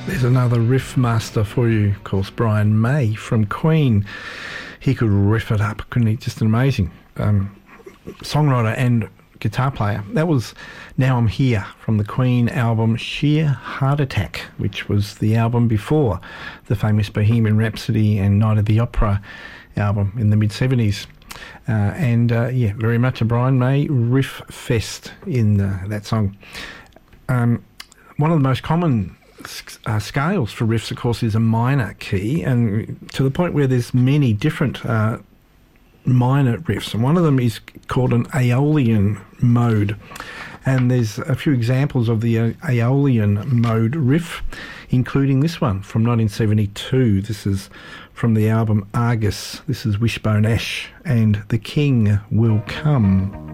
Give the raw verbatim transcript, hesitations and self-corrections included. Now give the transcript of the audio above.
There's another riff master for you, of course, Brian May from Queen. He could riff it up, couldn't he? Just an amazing um, songwriter and guitar player. That was Now I'm Here from the Queen album Sheer Heart Attack, which was the album before the famous Bohemian Rhapsody and Night of the Opera album in the mid-seventies. Uh, and, uh, yeah, very much a Brian May riff fest in uh, that song. Um, one of the most common uh, scales for riffs, of course, is a minor key, and to the point where there's many different uh, minor riffs, and one of them is called an Aeolian mode. And there's a few examples of the uh, Aeolian mode riff, including this one from nineteen seventy-two. This is from the album Argus. This is Wishbone Ash and The King Will Come.